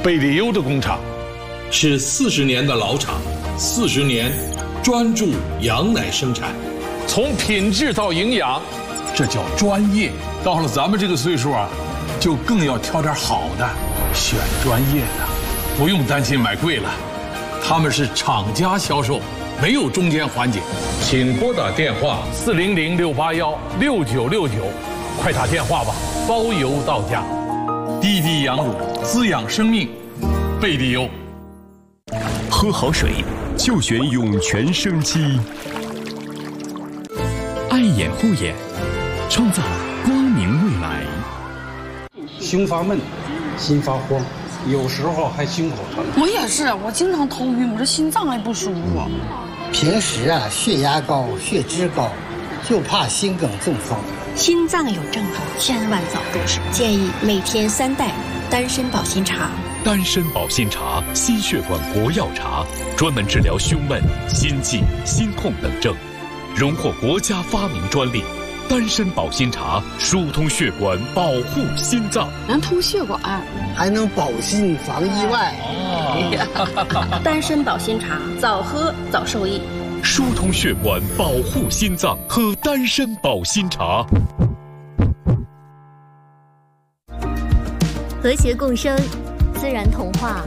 贝利优的工厂是40年的老厂，40年专注羊奶生产， 从品质到营养，这叫专业。到了咱们这个岁数啊，就更要挑点好的，选专业的，不用担心买贵了。他们是厂家销售，没有中间环节。 请拨打电话 400-681-6969，快打电话吧，包邮到家。滴滴羊乳滋养生命，贝利优。 喝好水就选涌泉生机。爱眼护眼，创造光明未来。 胸发闷，心发慌，有时候还心口疼。 我也是，我经常头晕，我这心脏还不舒服。 平时啊，血压高、血脂高，就怕心梗中风。 心脏有症状，千万早重视。建议每天3袋丹参保心茶。 丹参保心茶，心血管活药茶，专门治疗胸闷、心悸、心痛等症，荣获国家发明专利。丹参保心茶疏通血管，保护心脏， 能通血管， 还能保心防意外。 丹参保心茶，早喝早受益。 疏通血管，保护心脏，喝丹参保心茶。 和谐共生，自然童话。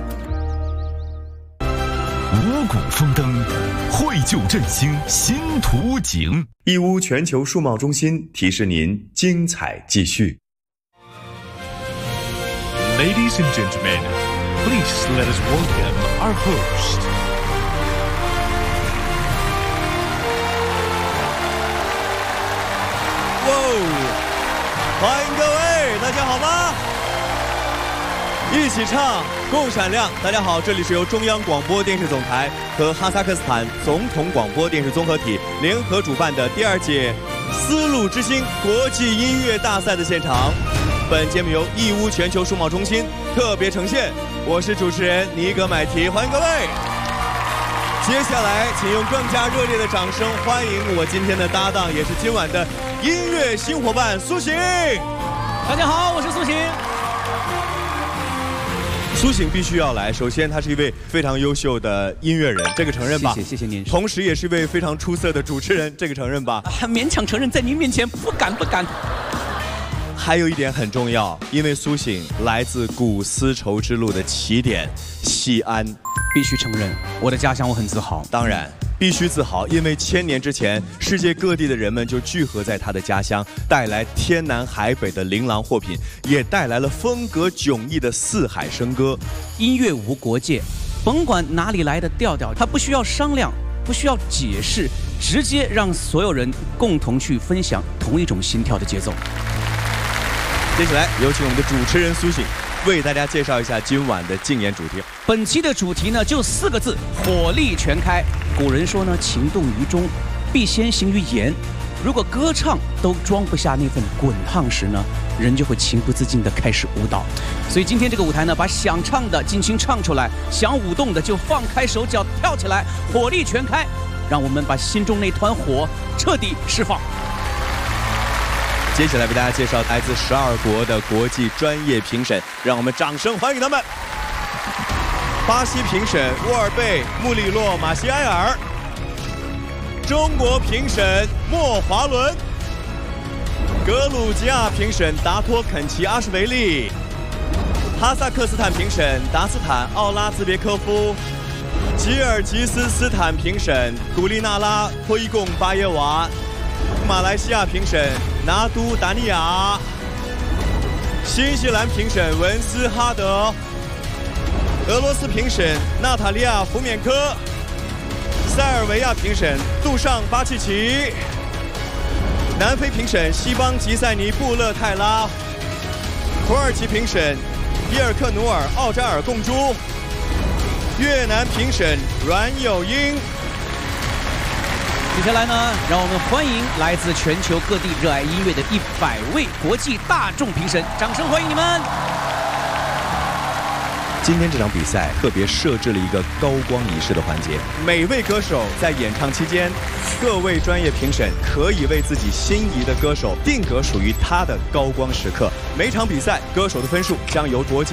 五谷丰登，绘就振兴新图景。 义乌全球数贸中心提示您精彩继续。 Ladies and gentlemen, please let us welcome our host. 哇，欢迎各位，大家好吗？一起唱共闪亮。大家好，这里是由中央广播电视总台和哈萨克斯坦总统广播电视综合体联合主办的第2届丝路之星国际音乐大赛的现场。本节目由义乌全球数贸中心特别呈现，我是主持人尼格买提，欢迎各位。接下来请用更加热烈的掌声欢迎我今天的搭档，也是今晚的音乐新伙伴苏醒。 大家好，我是苏醒。 苏醒必须要来，首先他是一位非常优秀的音乐人，这个承认吧？ 谢谢您。 同时也是一位非常出色的主持人，这个承认吧？ 勉强承认，在您面前不敢。 还有一点很重要，因为苏醒来自古丝绸之路的起点西安， 必须承认，我的家乡我很自豪。 当然必须自豪，因为1000年之前，世界各地的人们就聚合在他的家乡，带来天南海北的琳琅货品，也带来了风格迥异的四海笙歌。 音乐无国界，甭管哪里来的调调，它不需要商量，不需要解释，直接让所有人共同去分享同一种心跳的节奏。 接下来有请我们的主持人苏醒为大家介绍一下今晚的竞演主题。 本期的主题呢就4个字：火力全开。古人说呢，情动于中，必先行于言。如果歌唱都装不下那份滚烫时呢，人就会情不自禁地开始舞蹈。所以今天这个舞台呢，把想唱的尽情唱出来，想舞动的就放开手脚跳起来，火力全开，让我们把心中那团火彻底释放。 接下来为大家介绍来自12国的国际专业评审，让我们掌声欢迎他们。巴西评审沃尔贝、穆里洛、马西埃尔；中国评审莫华伦；格鲁吉亚评审达托肯齐阿什维利；哈萨克斯坦评审达斯坦奥拉兹别科夫；吉尔吉斯斯坦评审古利纳拉托伊贡巴耶娃；马来西亚评审拿督达尼亚；新西兰评审文斯哈德；俄罗斯评审娜塔莉亚福缅科；塞尔维亚评审杜尚巴契奇；南非评审西邦吉塞尼布勒泰拉；土耳其评审伊尔克努尔奥扎尔贡珠；越南评审阮有英。 接下来呢，让我们欢迎来自全球各地热爱音乐的100位国际大众评审，掌声欢迎你们！ 今天这场比赛特别设置了一个高光仪式的环节，每位歌手在演唱期间，各位专业评审可以为自己心仪的歌手定格属于他的高光时刻。每场比赛歌手的分数将由国际